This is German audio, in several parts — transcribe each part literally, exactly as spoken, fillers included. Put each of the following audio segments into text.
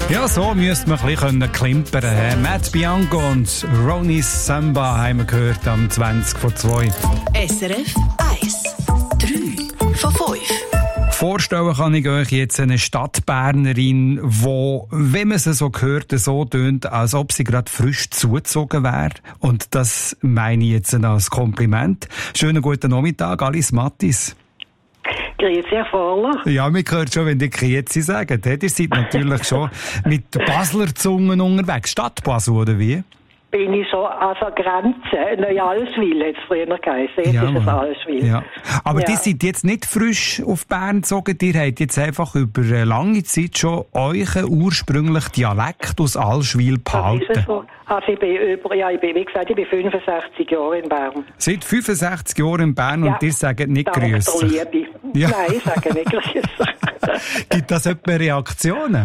Ja, so müsste man ein bisschen klimpern können. Matt Bianco und Ronnie Samba haben wir gehört am zwanzig vor zwei. S R F eins. drei von fünf. Vorstellen kann ich euch jetzt eine Stadtbernerin, die, wenn man sie so hört, so tönt, als ob sie gerade frisch zugezogen wäre. Und das meine ich jetzt als Kompliment. Schönen guten Nachmittag, Alice Mattis. Grüezi, Herr Vorler. Ja, man hört schon, wenn die Grüezi sagen. Ihr seid natürlich schon mit Basler Zungen unterwegs. Stadt Basel, oder wie? Bin ich so an der Grenze. Neualswil hat es früher geheißen. Jetzt Ja, ist es Mann. Allswil. Ja. Aber Ja. die seid jetzt nicht frisch auf Bern gezogen. Ihr habt jetzt einfach über eine lange Zeit schon euren ursprünglichen Dialekt aus Allschwil Das ist es behalten. so. Also ich bin über, ja, ich bin, wie gesagt, ich bin fünfundsechzig Jahre in Bern. Seit fünfundsechzig Jahren in Bern Ja. und ihr sagt nicht Dank der grüßen. Liebe. Ja. Nein, ich sage nicht grüßen. Gibt das etwa Reaktionen?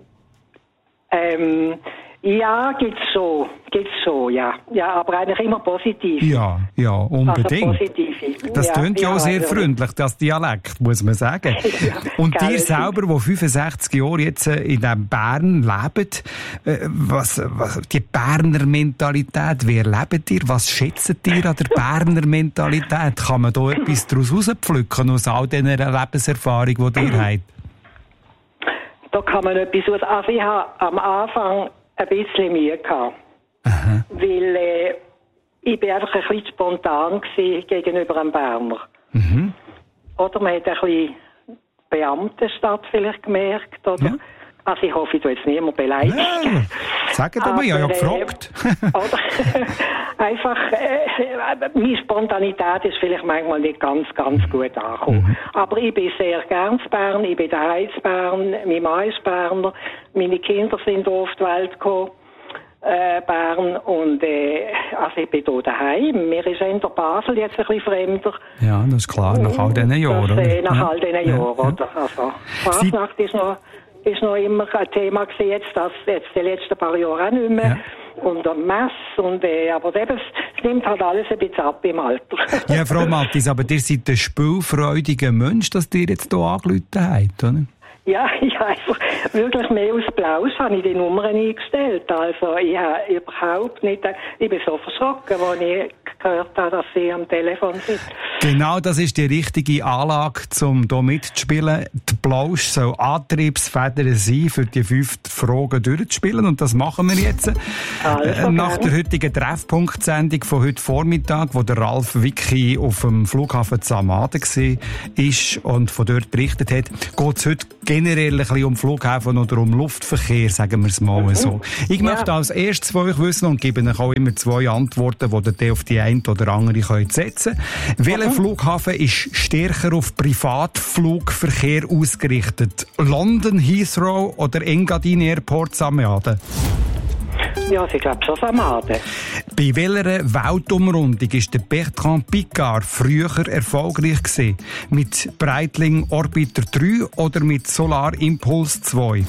ähm, ja, gibt's so. Gibt's so, ja. Ja, aber eigentlich immer positiv. Ja, ja, unbedingt. Also positive. Das tönt ja, auch sehr also- freundlich, das Dialekt, muss man sagen. Und Gell, ihr es selber, die fünfundsechzig Jahre jetzt äh, in diesem Bern lebt, äh, was, was, die Berner Mentalität, wie erlebt ihr? Was schätzt ihr an der Berner Mentalität? Kann man da etwas daraus rauspflücken, aus all dieser Lebenserfahrung, die ihr habt? Da kann man etwas aus. Also ich habe am Anfang ein bisschen Mühe gehabt. Aha. Weil äh, ich bin einfach ein bisschen spontan gewesen gegenüber einem Berner. Mhm. Oder man hat ein bisschen Beamtenstadt vielleicht gemerkt. Oder? Ja. Also ich hoffe, ich tue jetzt niemand beleidigen. Ja, sagt aber, ich habe ja Aber, äh, gefragt. Oder einfach, äh, meine Spontanität ist vielleicht manchmal nicht ganz, ganz gut angekommen. Mhm. Aber ich bin sehr gern in Bern, ich bin daheim in Bern, mein Mann ist Berner, meine Kinder sind auf die Welt gekommen, äh, Bern, und äh, also ich bin hier daheim. Mir ist in der Basel jetzt ein bisschen fremder. Ja, das ist klar, nach all diesen Jahren. Das, äh, oder? nach Ja. all diesen Ja, Jahren, ja. oder? Also, Fasnacht ist noch, ist noch immer ein Thema gewesen, jetzt, das, jetzt die letzten paar Jahre auch nicht mehr. Und am Mess, und, äh, aber eben, es, es nimmt halt alles ein bisschen ab im Alter. Ja, Frau Mattis, aber ihr seid ein spielfreudiger Mensch, dass ihr jetzt hier angerufen habt, oder? Ja, ich habe einfach wirklich mehr aus Blaus habe ich die Nummern eingestellt. Also ich habe überhaupt nicht, ich bin so verschrocken, als ich gehört habe, dass sie am Telefon sind. Genau, das ist die richtige Anlage, um hier mitzuspielen. Die Blausch soll Antriebsfeder sein, für die fünf Fragen durchzuspielen. Und das machen wir jetzt. Also, Äh, Nach gerne. der heutigen Treffpunkt-Sendung von heute Vormittag, wo der Ralf Wicki auf dem Flughafen Zamaden war ist und von dort berichtet hat, geht es heute generell ein bisschen um Flughafen oder um Luftverkehr, sagen wir es mal so. Ich Ja. möchte als erstes von euch wissen und gebe euch auch immer zwei Antworten, die ihr auf die eine oder andere könnt setzen könnt. Welcher Flughafen ist stärker auf Privatflugverkehr ausgerichtet? London Heathrow oder Engadin Airport Zamaden? Ja, ich glaube schon Samaden. Bei welcher Weltumrundung ist der Bertrand Piccard früher erfolgreich gewesen? Mit Breitling Orbiter drei oder mit Solar Impulse zwei?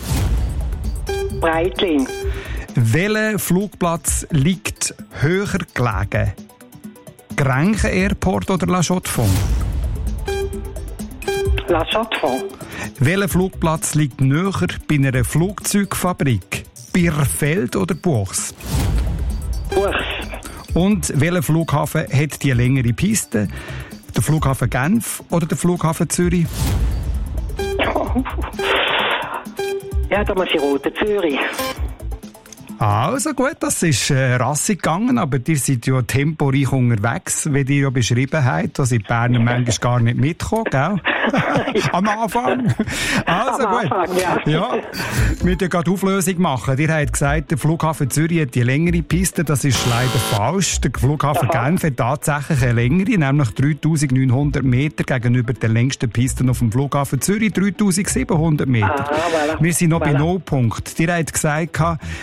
Breitling. Welcher Flugplatz liegt höher gelegen? Grenchen Airport oder La Chaux-de-Fonds? La Chaux-de-Fonds. Welcher Flugplatz liegt näher bei einer Flugzeugfabrik? Birfeld oder Buchs? Buchs. Und welcher Flughafen hat die längere Piste? Der Flughafen Genf oder der Flughafen Zürich? Ja, da muss ich Rote Zürich. Also gut, das ist äh, rassig gegangen, aber ihr seid ja temporeich unterwegs, wie ihr ja beschrieben habt. Da sind die Berner manchmal gar nicht mitgekommen, gell? Am Anfang. Also Am gut. Anfang, ja. Ja, wir müssen gerade Auflösung machen. Ihr habt gesagt, der Flughafen Zürich hat die längere Piste. Das ist leider falsch. Der Flughafen Aha. Genf hat tatsächlich eine längere, nämlich dreitausendneunhundert Meter gegenüber der längsten Piste auf dem Flughafen Zürich, dreitausendsiebenhundert Meter. Ah, voilà. Wir sind noch bei Voilà. Nullpunkt. Ihr habt gesagt, äh,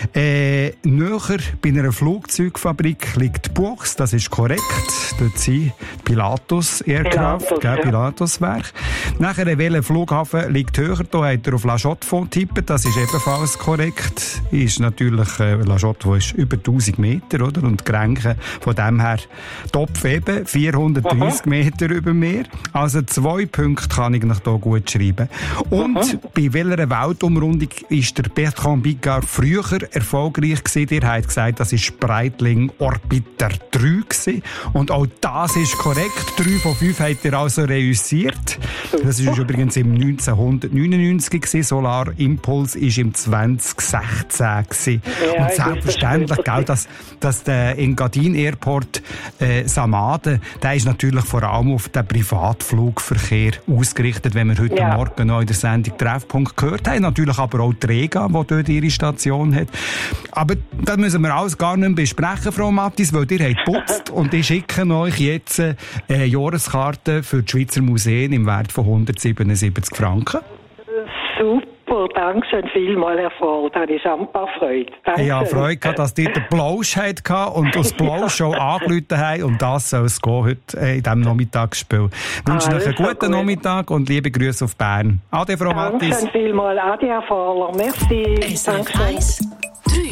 Äh, näher bei einer Flugzeugfabrik liegt Buchs, das ist korrekt. Dort sind Pilatus Aircraft, Pilatus, gell, ja. Pilatus Werk. Nachher, welcher Flughafen liegt höher? Da hat er auf La Chaux-de-Fonds getippt, das ist ebenfalls korrekt. Ist natürlich, äh, La Chaux-de-Fonds ist über tausend Meter, oder? Und die Grenze von dem her Topf eben, vierhundertdreissig Aha. Meter über Meer. Also zwei Punkte kann ich noch hier gut schreiben. Und Aha. bei welcher Weltumrundung ist der Bertrand Piccard früher erfolgreich gewesen? Ihr habt gesagt, das ist Breitling Orbiter drei gewesen. Und auch das ist korrekt. drei von fünf hat er also reüssiert. Das ist übrigens im neunzehnhundertneunundneunzig gewesen. Solar Impulse ist im zweitausendsechzehn gewesen. Ja, Und ich selbstverständlich, weiß, das gell, dass, dass der Engadin Airport äh, Samaden, der ist natürlich vor allem auf den Privatflugverkehr ausgerichtet, wenn wir heute Ja. Morgen noch in der Sendung Treffpunkt gehört haben. Natürlich aber auch die Rega, die dort ihre Station hat. Aber das müssen wir alles gar nicht mehr besprechen, Frau Mattis, weil ihr habt geputzt und ich schicke euch jetzt eine Jahreskarte für die Schweizer Museen im Wert von hundertsiebenundsiebzig Franken. Super, danke schön vielmals, Herr Ford. Da habe ich ein paar Freude. Danke Ich habe schön. Freude gehabt, dass ihr den Plausch hattet und das Plausch schon angerufen haben. Und das soll es gehen heute äh, in diesem Nachmittagsspiel. Ich wünsche euch einen Also guten gut. Nachmittag und liebe Grüße auf Bern. Ade, Frau Danke Mattis. schön vielmals. Adi, Herr Fahler. Merci. S R F Danke schön. eins